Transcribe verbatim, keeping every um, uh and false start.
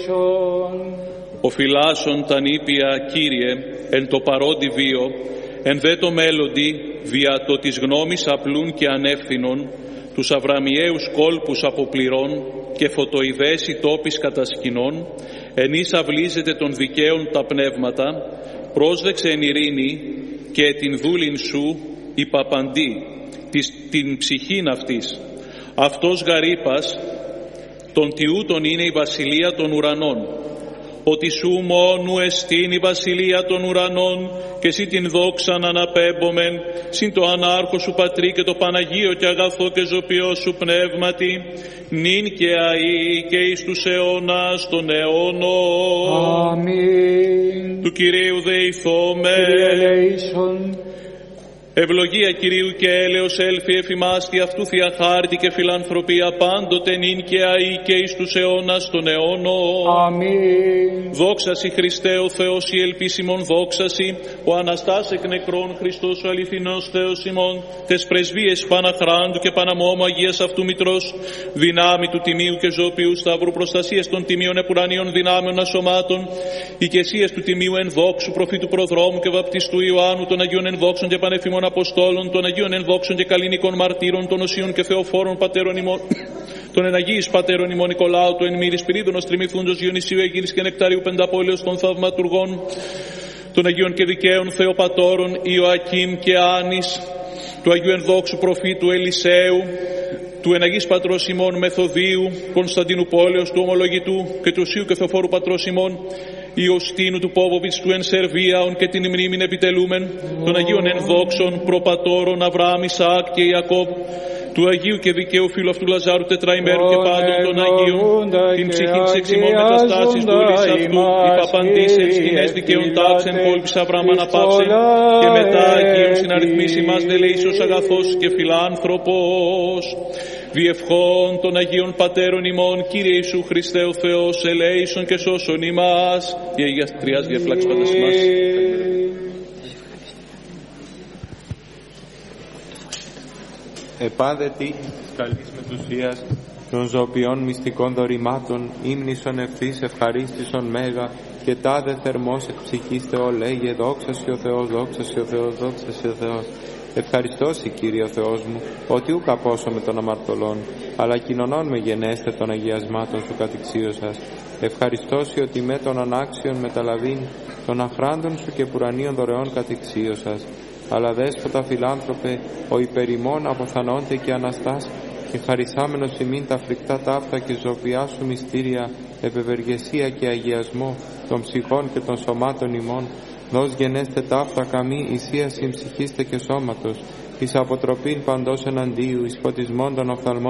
Οφειλάσσον τα νήπια, Κύριε, εν το παρόντι βίο, εν δε το μέλλοντι, δια το της γνώμης απλούν και ανεύθυνων, τους αβραμιαίους κόλπους αποπληρών και φωτοειδές τόπις κατασκηνών, εν εις αυλίζεται των δικαίων τα πνεύματα, πρόσδεξε εν ειρήνη και την δούλην σου υπαπαντή, την ψυχήν αυτής. Αυτός γαρύπας των τιούτων είναι η βασιλεία των ουρανών. Ότι σου μόνου εστίν η βασιλεία των ουρανών και εσύ την δόξαν αναπέμπομεν συν το ανάρχο σου Πατρί και το Παναγίο και αγαθό και ζωπιό σου πνεύματι νυν και αεί και εις τους αιώνας των αιώνων. Αμήν. Του Κυρίου δεηθώμεν. Ευλογία Κυρίου και έλεος έλθει εφημάστη αυτού θεία χάρτη και φιλανθρωπία πάντοτε νυν και αεί και εις τους αιώνας των αιώνων. Αμήν. Δόξασι Χριστέ ο Θεός η ελπίσιμον δόξασι, ο Αναστάς εκ νεκρών Χριστός ο αληθινός Θεός ημών, τες πρεσβείες Παναχράντου και Παναμόμου Αγίας αυτού Μητρός, δυνάμει του τιμίου και ζωοποιού σταύρου, προστασίες των τιμίων επουρανίων δυνάμεων ασωμάτων, οικεσίες του τιμίου εν δόξου προφήτου προδρόμου και βαπτιστού Ιωάννου, των Αγίων εν δόξων και πανεφημών Αποστόλων, των Αγίων ενδόξων και καλλινικών μαρτύρων, των Οσίων και Θεοφόρων πατέρων ημών, των εναγίης πατέρων ημών Νικολάου, του εν μύρη Σπυρίδωνος Τριμηθούντος Διονυσίου Αιγύρης και Νεκταρίου Πενταπόλεως των θαυματουργών, των Αγίων και δικαίων Θεοπατώρων Ιωακήμ και Άνης, του Αγίου ενδόξου προφήτου Ελισαίου, του εναγής πατρός ημών Μεθοδίου, Κωνσταντίνου Πόλεως, του ομολογητού και του Οσίου και Θεοφόρου πατρός ημών Ιωστίνου του Πόβοβιτς του εν Σερβίαον και την μνήμην επιτελούμεν, των Αγίων ενδόξων προπατώρων Αβραάμ, Ισαάκ και Ιακώβ, του Αγίου και δικαίου φίλου αυτού Λαζάρου τετραημέρου και πάντων των Αγίων, την ψυχή της εξημών μεταστάσης του ήλις αυτού, υπαπαντής εν σκηνές δικαίων τάξεν, κόλπης Αβραάμ αναπαύσεν, και μετά Αγίων συναριθμίσει μας δελεήσεως αγαθός και φιλάνθρωπος. Διευχών των Αγίων Πατέρων ημών, Κύριε Ιησού Χριστέ ο Θεός, ελέησον και σώσον ημάς. Η Αγίας Τριάς διαφυλάξει πάντα ημάς. Επάδετη της καλής μετουσίας των ζωοποιών μυστικών δωρημάτων, ύμνησον ευθύς ευχαρίστησον μέγα και τάδε θερμός εκ ψυχής Θεό λέγε, δόξασι ο Θεός, δόξασι ο Θεός, δόξασι ο Θεός. Ευχαριστώσι Κύριε ο Θεός μου, ότι ουκ απώσω με των αμαρτωλών, αλλά κοινωνών με γενέστε των αγιασμάτων σου κατηξίωσας. Ευχαριστώσι ότι με των ανάξιων μεταλαβήν, των αχράντων σου και πουρανίων δωρεών κατηξίωσας. Αλλά δέσποτα φιλάνθρωπε, ο υπερημών αποθανόνται και αναστάς, και χαρισάμενος ημίν τα φρικτά ταύτα και ζωβιά σου μυστήρια, επευεργεσία και αγιασμό των ψυχών και των σωμάτων ημών, δώσ' γενέστε ταύτα καμή ισίαση ψυχήστε και σώματος, εις αποτροπήν παντός εναντίου, εις φωτισμών των οφθαλμών